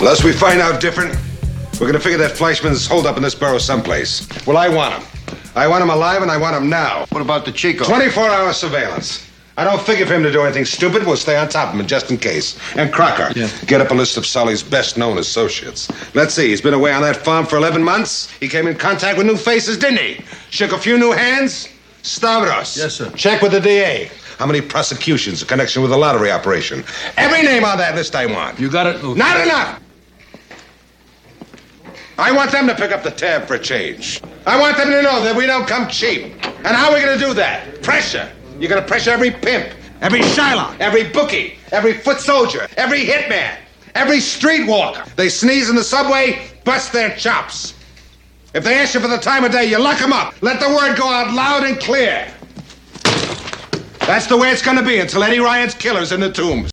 Unless we find out different, we're gonna figure that Fleischman's holed up in this burrow someplace. Well, I want him. I want him alive, and I want him now. What about the Chico? 24-hour surveillance. I don't figure for him to do anything stupid. We'll stay on top of him just in case. And Crocker, get up a list of Sully's best-known associates. Let's see, he's been away on that farm for 11 months. He came in contact with new faces, didn't he? Shook a few new hands. Stavros. Yes, sir. Check with the DA. How many prosecutions in connection with the lottery operation? Every name on that list I want. You got it? Okay. Not enough! I want them to pick up the tab for a change. I want them to know that we don't come cheap. And how are we going to do that? Pressure. You're going to pressure every pimp, every Shylock, every bookie, every foot soldier, every hitman, every streetwalker. They sneeze in the subway, bust their chops. If they ask you for the time of day, you lock them up. Let the word go out loud and clear. That's the way it's going to be until Eddie Ryan's killer's in the tombs.